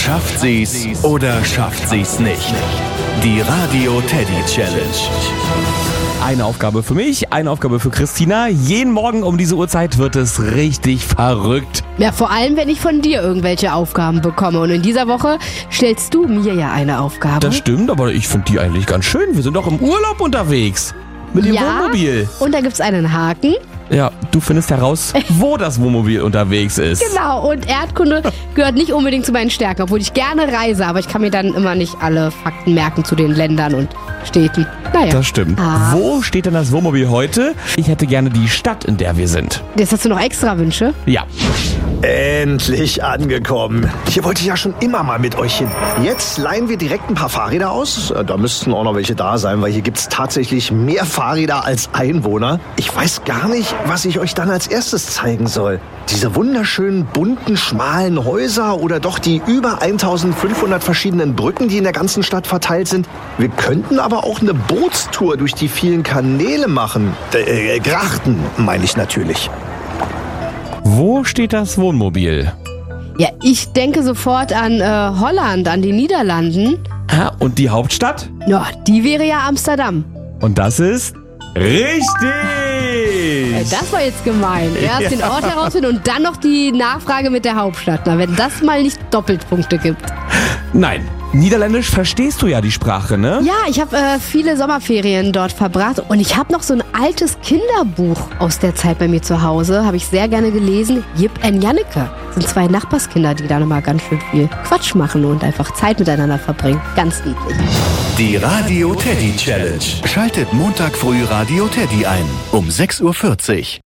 Schafft sie's oder schafft sie's nicht? Die Radio Teddy Challenge. Eine Aufgabe für mich, eine Aufgabe für Christina. Jeden Morgen um diese Uhrzeit wird es richtig verrückt. Ja, vor allem, wenn ich von dir irgendwelche Aufgaben bekomme. Und in dieser Woche stellst du mir ja eine Aufgabe. Das stimmt, aber ich finde die eigentlich ganz schön. Wir sind doch im Urlaub unterwegs. Mit dem Wohnmobil. Und da gibt's einen Haken. Ja, du findest heraus, wo das Wohnmobil unterwegs ist. Genau, und Erdkunde gehört nicht unbedingt zu meinen Stärken, obwohl ich gerne reise, aber ich kann mir dann immer nicht alle Fakten merken zu den Ländern und Städten. Naja. Das stimmt. Wo steht denn das Wohnmobil heute? Ich hätte gerne die Stadt, in der wir sind. Jetzt hast du noch extra Wünsche? Ja. Endlich angekommen. Hier wollte ich ja schon immer mal mit euch hin. Jetzt leihen wir direkt ein paar Fahrräder aus. Da müssten auch noch welche da sein, weil hier gibt es tatsächlich mehr Fahrräder als Einwohner. Ich weiß gar nicht, was ich euch dann als erstes zeigen soll. Diese wunderschönen, bunten, schmalen Häuser oder doch die über 1500 verschiedenen Brücken, die in der ganzen Stadt verteilt sind. Wir könnten aber auch eine Bootstour durch die vielen Kanäle machen. Grachten, meine ich natürlich. Wo steht das Wohnmobil? Ja, ich denke sofort an Holland, an die Niederlanden. Und die Hauptstadt? Ja, die wäre ja Amsterdam. Und das ist richtig! Das war jetzt gemein. Erst den Ort herausfinden und dann noch die Nachfrage mit der Hauptstadt. Na, wenn das mal nicht Doppelpunkte gibt. Nein, Niederländisch verstehst du ja die Sprache, ne? Ja, ich habe viele Sommerferien dort verbracht und ich habe noch so ein altes Kinderbuch aus der Zeit bei mir zu Hause. Habe ich sehr gerne gelesen. Jip und Janneke sind 2 Nachbarskinder, die da nochmal ganz schön viel Quatsch machen und einfach Zeit miteinander verbringen. Ganz niedlich. Die Radio Teddy Challenge. Schaltet Montag früh Radio Teddy ein um 6:40 Uhr.